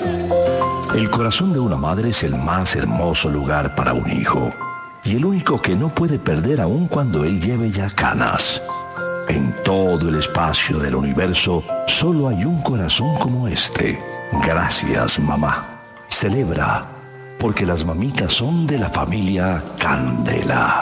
El corazón de una madre es el más hermoso lugar para un hijo, y el único que no puede perder aun cuando él lleve ya canas. En todo el espacio del universo solo hay un corazón como este. Gracias, mamá. Celebra, porque las mamitas son de la familia Candela.